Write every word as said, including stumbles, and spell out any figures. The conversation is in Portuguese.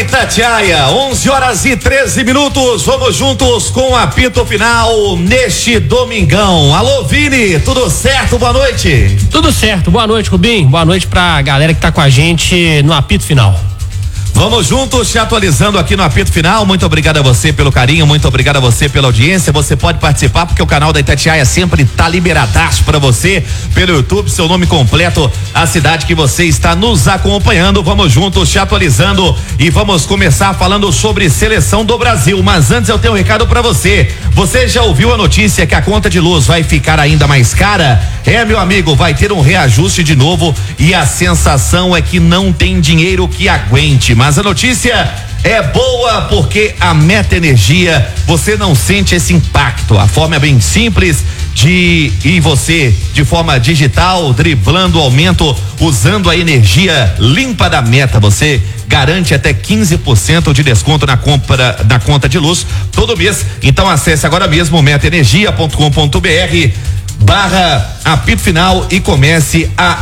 Itatiaia, onze horas e treze minutos. Vamos juntos com o apito final neste domingão. Alô, Vini, tudo certo? Boa noite. Tudo certo. Boa noite, Rubim. Boa noite pra galera que tá com a gente no apito final. Vamos juntos, te atualizando aqui no apito final. Muito obrigado a você pelo carinho, muito obrigado a você pela audiência. Você pode participar porque o canal da Itatiaia sempre tá liberadaço para você pelo YouTube, seu nome completo, a cidade que você está nos acompanhando. Vamos juntos, te atualizando e vamos começar falando sobre seleção do Brasil. Mas antes eu tenho um recado para você. Você já ouviu a notícia que a conta de luz vai ficar ainda mais cara? É, meu amigo, vai ter um reajuste de novo e a sensação é que não tem dinheiro que aguente. Mas a notícia é boa porque a Meta Energia, você não sente esse impacto. A forma é bem simples de e você de forma digital, driblando o aumento, usando a energia limpa da Meta, você garante até quinze por cento de desconto na compra da conta de luz todo mês. Então acesse agora mesmo meta energia ponto com ponto br barra apito final e comece a